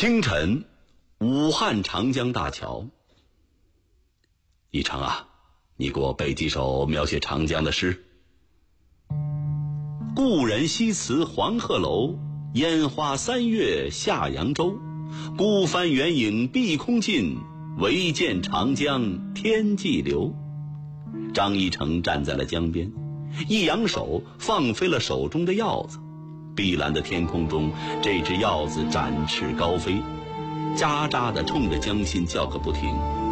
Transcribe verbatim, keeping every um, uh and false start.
清晨，武汉长江大桥。一成啊，你给我背几首描写长江的诗。故人西辞黄鹤楼，烟花三月下扬州。孤帆远影碧空尽，唯见长江天际流。张一成站在了江边，一扬手放飞了手中的鹞子。碧蓝的天空中，这只鹞子展翅高飞，喳喳地冲着江心叫个不停。